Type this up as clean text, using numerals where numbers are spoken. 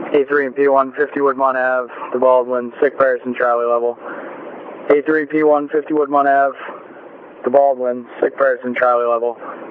A3 and P1, 50 Woodmont Ave, the Baldwin, sick person, Charlie level. A3 P1, 50 Woodmont Ave, the Baldwin, sick person, Charlie level.